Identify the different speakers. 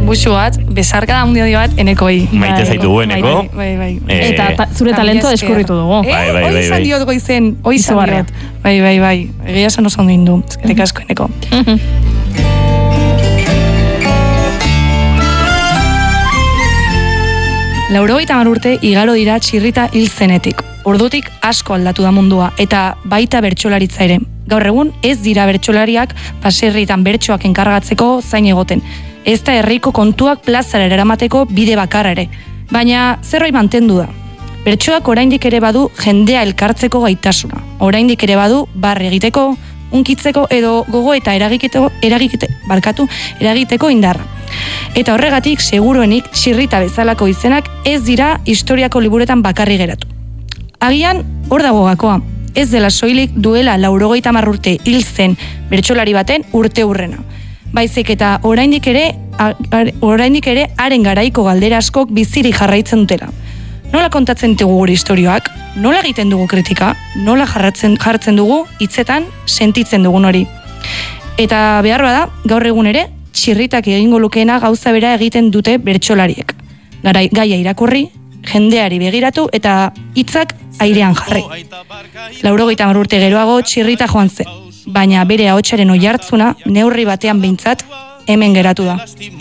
Speaker 1: musu bat, bezarkada mundio bat, enekoi.
Speaker 2: Maite zaitu eneko.
Speaker 1: Bai.
Speaker 3: Eta zure talento deskurritu dugu.
Speaker 1: Hoi izan diot goizen, hoi izan diot. Bai. Egia esan oso ondo indu, ezkerrik asko eneko. Laurogeita hamar urte igaro dira txirrita hil zenetik. Ordutik asko aldatu da mundua, eta baita bertsolaritza ere. Gaur egun ez dira bertsolariak baserritan bertsoak enkargatzeko zain egoten. Ez da herriko kontuak plazara eramateko bide bakarra ere. Baina zerbait mantendu da. Bertsoak oraindik ere badu jendea elkartzeko gaitasuna. Oraindik ere badu barre egiteko, unkitzeko edo gogo eta eragiteko indarra. Eta horregatik seguruenik txirrita bezalako izenak ez dira historiako liburetan bakarri geratu. Agian hor dago gakoa, ez dela soilik duela 90 urte hil zen bertsolari baten urte hurrena. Baizik eta oraindik ere haren garaiko galdera askok bizirik jarraitzen dutela. Nola kontatzen dugu gure istorioak? Nola egiten dugu kritika? Nola jartzen dugu hitzetan sentitzen dugun hori? Eta behar bada, gaur egun ere, txirritak egingo lukeena gauza bera egiten dute bertsolariek. Gaia irakurri, jendeari begiratu eta hitzak airean jarri. 90 urte geroago txirrita joan zen, baina bere ahotsaren oihartzuna neurri batean behintzat hemen geratu da.